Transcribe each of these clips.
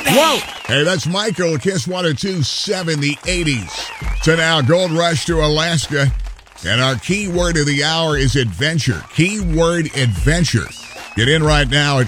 Whoa! Hey, that's Michael, Kiss 102.7, the 80s. So now, Gold Rush to Alaska. And our keyword of the hour is adventure. Keyword adventure. Get in right now at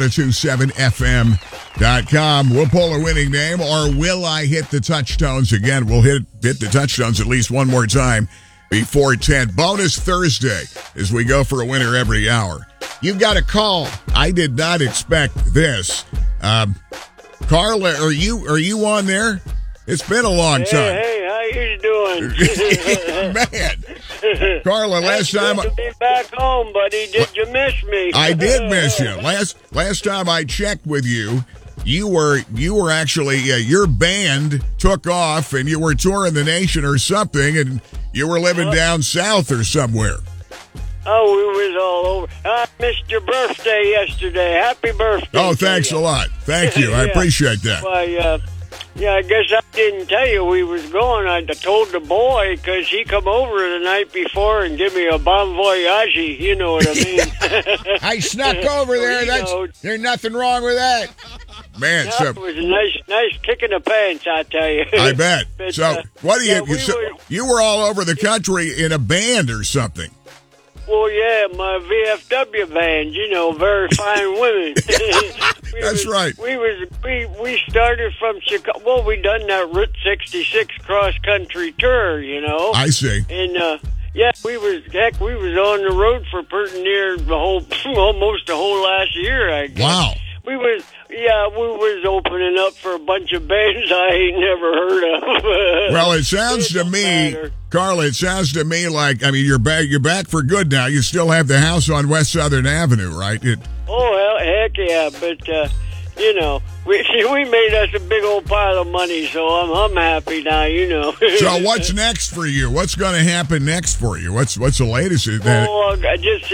kiss1027fm.com. We'll pull a winning name, or will I hit the touchstones again? We'll hit the touchstones at least one more time before 10. Bonus Thursday as we go for a winner every hour. You've got a call. I did not expect this. Carla, are you on there? It's been a long time. Hey, how you doing? Man. Carla, last time to be back home, buddy. Did you miss me? I did miss you. Last time I checked with you, you were actually your band took off and you were touring the nation or something, and you were living down south or somewhere. Oh, we was all over. I missed your birthday yesterday. Happy birthday. Oh, thanks a lot. Thank you. I appreciate that. Why, yeah, I guess I didn't tell you we was going. I told the boy because he come over the night before and give me a bon voyage. You know what I mean? I snuck over there. There's nothing wrong with that. Man, it was a nice kick in the pants, I tell you. I bet. But, so, what do you were all over the country in a band or something? Well, yeah, my VFW band, very fine women. That's right. We started from Chicago. Well, we done that Route 66 cross-country tour, I see. And, we was on the road for pretty near almost the whole last year, I guess. Wow. We was opening up for a bunch of bands I ain't never heard of. Well, it sounds to me, Carla, like, you're back for good now. You still have the house on West Southern Avenue, right? Heck yeah, but we made us a big old pile of money, so I'm happy now, So what's next for you? What's going to happen next for you? What's the latest? Well, I just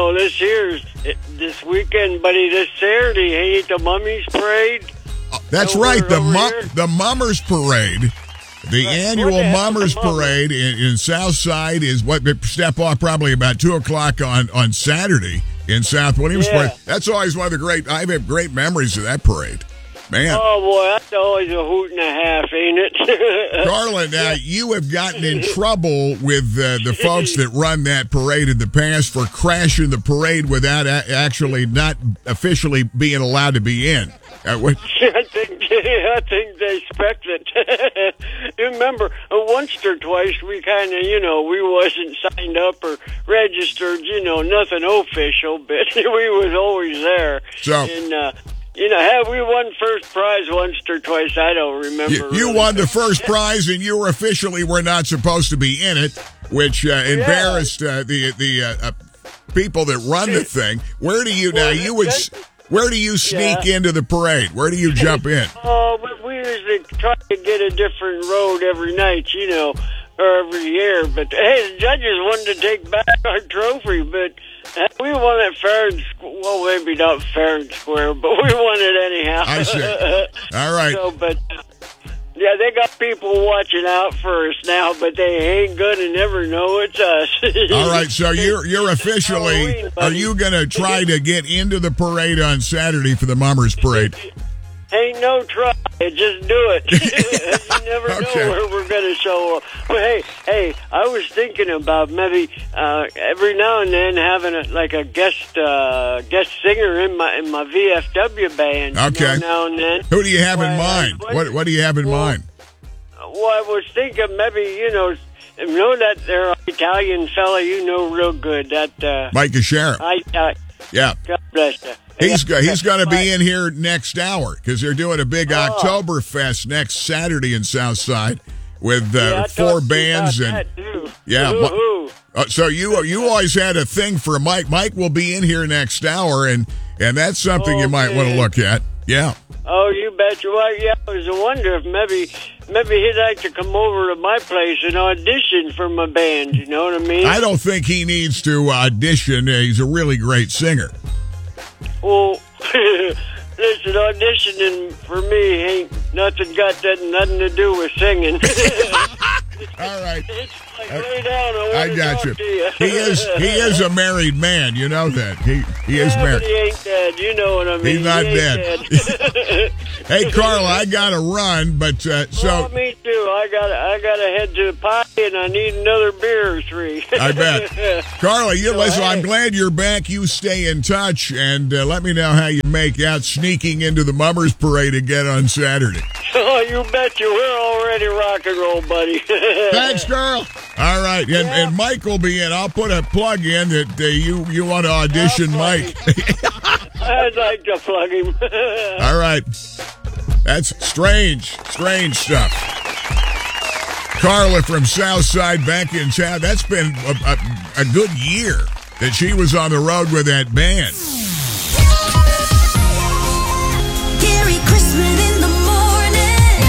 this weekend, buddy. This Saturday, ain't the Mummies Parade? That's right, the Mummers Parade. The annual Mummers Parade in Southside is what they step off probably about 2:00 on Saturdy in South Williamsport. That's always one of the I have great memories of that parade. Man. Oh, boy, that's always a hoot and a half, ain't it? Carla, now, you have gotten in trouble with the folks that run that parade in the past for crashing the parade without actually not officially being allowed to be in. I think they expect it. You remember, once or twice, we kind of, we wasn't signed up or registered, nothing official, but we was always there. So... And, have we won first prize once or twice? I don't remember. You won the first prize, and you were not supposed to be in it, which embarrassed the people that run the thing. Where do you Where do you sneak into the parade? Where do you jump in? We usually try to get a different road every night, or every year. But hey, the judges wanted to take back our trophy, but. We won it fair and well, maybe not fair and square, but we won it anyhow. I see. All right. Yeah, they got people watching out for us now, but they ain't gonna never know it's us. All right, so you're officially. Are you gonna try to get into the parade on Saturday for the Mummers Parade? Ain't no try. Just do it. You never know where we're going to show up. But hey, I was thinking about maybe every now and then having a guest singer in my VFW band. Okay. Now and then. Who do you have in mind? What do you have in mind? Well, I was thinking maybe that there Italian fella real good, that Mike Sheriff. Yeah. God bless you. He's going to be in here next hour because they're doing a big Oktoberfest next Saturday in Southside with 4 bands and so you always had a thing for Mike. Mike will be in here next hour and that's something you might want to look at. Yeah. Oh, you betcha. Well, yeah, I was wonder if maybe he'd like to come over to my place and audition for my band. You know what I mean? I don't think he needs to audition. He's a really great singer. Well, listen, auditioning for me ain't nothing to do with singing. All right. It's like lay down. I got you. He is a married man. You know that. He is married. But he ain't dead. You know what I mean. He's not dead. Hey, Carla, I got to run, but Oh, me too. I gotta head to the party, and I need another beer or three. I bet. Carla, listen, I'm glad you're back. You stay in touch, and let me know how you make out sneaking into the Mummers Parade again on Saturday. Oh, you bet you. We're already rock and roll, buddy. Thanks, girl. All right, and Mike will be in. I'll put a plug in that you want to audition Mike. I'd like to plug him. All right. That's strange stuff. Carla from Southside back in town. That's been a good year that she was on the road with that band. Gary Christmas in the morning.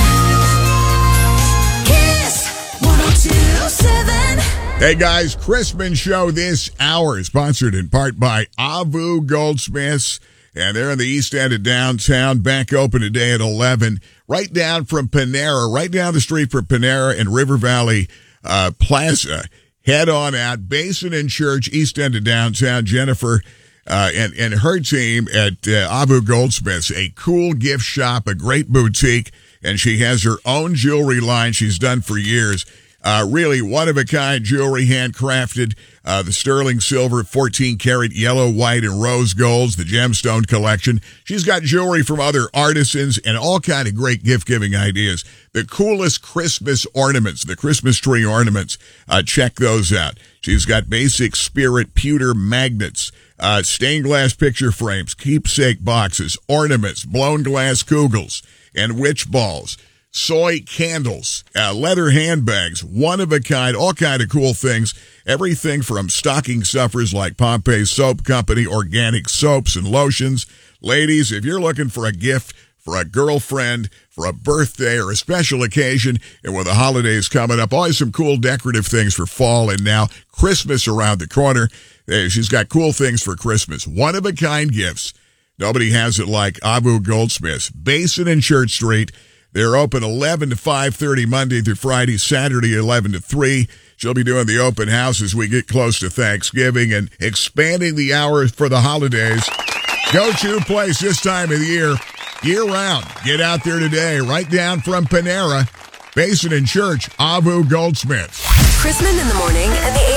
Kiss 102.7. Hey guys, Christmas show this hour, sponsored in part by Avu Goldsmiths. And they're in the east end of downtown, back open today at 11, right down from Panera, right down the street from Panera and River Valley Plaza. Head on out, Basin and Church, east end of downtown. Jennifer and her team at Avu Goldsmiths, a cool gift shop, a great boutique, and she has her own jewelry line she's done for years. Really one-of-a-kind jewelry, handcrafted. The sterling silver, 14-karat yellow, white, and rose golds, the gemstone collection. She's got jewelry from other artisans and all kind of great gift-giving ideas. The coolest Christmas ornaments, the Christmas tree ornaments. Check those out. She's got basic spirit pewter magnets, stained glass picture frames, keepsake boxes, ornaments, blown glass kugels, and witch balls. Soy candles, leather handbags, one-of-a-kind, all kind of cool things. Everything from stocking stuffers like Pompeii Soap Company, organic soaps and lotions. Ladies, if you're looking for a gift for a girlfriend, for a birthday or a special occasion, and with the holidays coming up, always some cool decorative things for fall and now Christmas around the corner. She's got cool things for Christmas. One-of-a-kind gifts. Nobody has it like Avu Goldsmiths. Basin and Church Street. They're open 11 to 5:30 Monday through Friday, Saturday 11 to 3. She'll be doing the open house as we get close to Thanksgiving and expanding the hours for the holidays. Go-to place this time of the year round. Get out there today, right down from Panera. Basin and Church, Avu Goldsmiths. Christmas in the morning and the